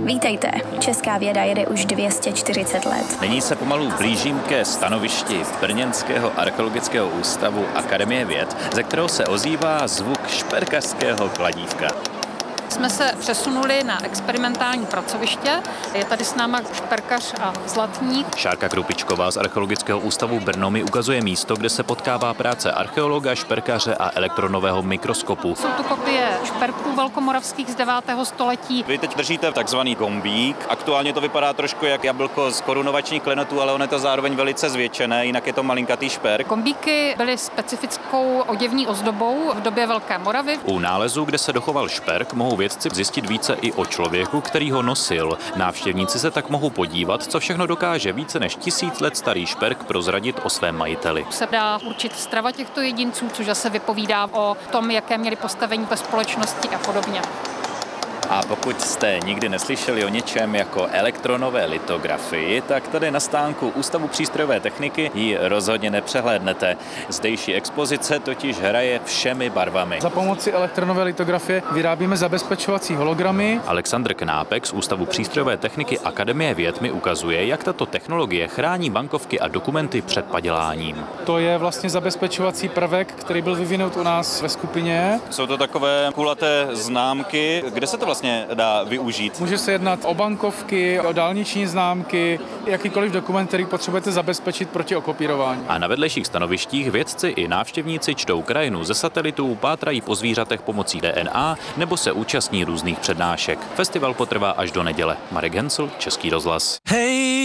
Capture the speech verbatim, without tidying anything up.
Vítejte, česká věda jede už dvě stě čtyřicet let. Nyní se pomalu blížím ke stanovišti Brněnského archeologického ústavu Akademie věd, ze kterého se ozývá zvuk šperkařského kladívka. Jsme se přesunuli na experimentální pracoviště. Je tady s náma šperkař a zlatník. Šárka Kroupičková z Archeologického ústavu Brno mi ukazuje místo, kde se potkává práce archeologa, šperkaře a elektronového mikroskopu. Jsou tu kopie šperků velkomoravských z devátého století. Vy teď držíte takzvaný gombík. Aktuálně to vypadá trošku jak jablko z korunovačních klenotů, ale on je to zároveň velice zvětšené, jinak je to malinkatý šperk. Gombíky byly specifickou oděvní ozdobou v době Velké Moravy. U nálezu, kde se dochoval šperk, mohou vědci zjistit více i o člověku, který ho nosil. Návštěvníci se tak mohou podívat, co všechno dokáže více než tisíc let starý šperk prozradit o svém majiteli. Se dá určit strava těchto jedinců, což zase vypovídá o tom, jaké měli postavení ve společnosti a podobně. A pokud jste nikdy neslyšeli o něčem jako elektronové litografii, tak tady na stánku Ústavu přístrojové techniky ji rozhodně nepřehlédnete. Zdejší expozice totiž hraje všemi barvami. Za pomoci elektronové litografie vyrábíme zabezpečovací hologramy. Alexandr Knápek z Ústavu přístrojové techniky Akademie věd mi ukazuje, jak tato technologie chrání bankovky a dokumenty před paděláním. To je vlastně zabezpečovací prvek, který byl vyvinut u nás ve skupině. Jsou to takové kulaté známky, kde se to vlastně dá využít? Může se jednat o bankovky, o dálniční známky, jakýkoliv dokument, který potřebujete zabezpečit proti okopírování. A na vedlejších stanovištích vědci i návštěvníci čtou krajinu ze satelitů, pátrají po zvířatech pomocí D N A nebo se účastní různých přednášek. Festival potrvá až do neděle. Marek Hensl, Český rozhlas. Hey.